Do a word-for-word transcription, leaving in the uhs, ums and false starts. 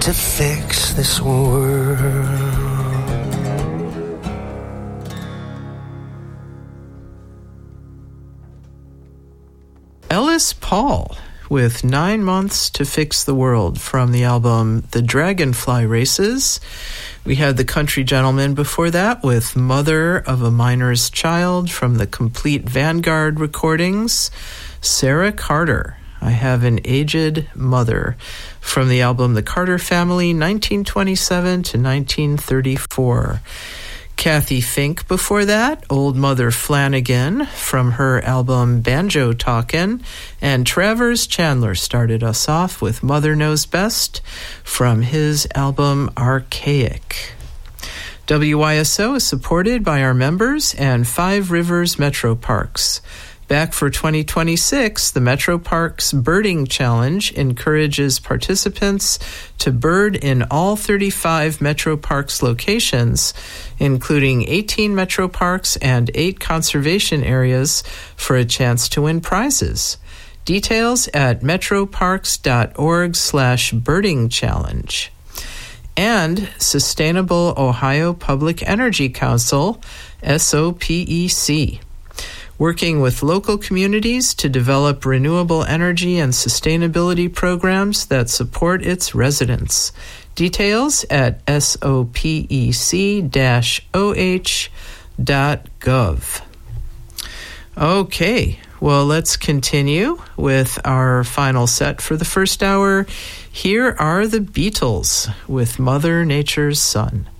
to fix this world. Ellis Paul with Nine Months to Fix the World from the album The Dragonfly Races. We had The Country Gentleman before that with Mother of a Miner's Child from the Complete Vanguard recordings. Sarah Carter, I Have an Aged Mother from the album The Carter Family, nineteen twenty-seven to nineteen thirty-four. Kathy Fink before that, Old Mother Flanagan from her album Banjo Talkin', and Travers Chandler started us off with Mother Knows Best from his album Archaic. W Y S O is supported by our members and Five Rivers Metro Parks. Back for twenty twenty-six, the Metro Parks Birding Challenge encourages participants to bird in all thirty-five Metro Parks locations, including eighteen Metro Parks and eight conservation areas, for a chance to win prizes. Details at metroparks.org slash birding challenge. And Sustainable Ohio Public Energy Council, S O P E C. Working with local communities to develop renewable energy and sustainability programs that support its residents. Details at S O P E C dash O H dot gov. Okay, well, let's continue with our final set for the first hour. Here are the Beatles with Mother Nature's Son.